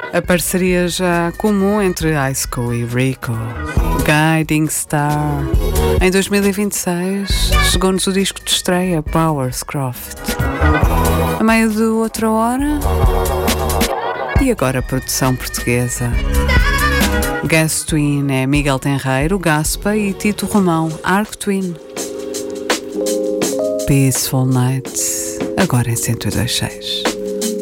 A parceria já comum entre Iceco e Rico, Guiding Star. Em 2026 chegou-nos o disco de estreia Powerscroft. A meio de outra hora e agora produção portuguesa. Gas Twin é Miguel Tenreiro, Gaspa e Tito Romão, Arc Twin. Peaceful Night, agora em 102.6.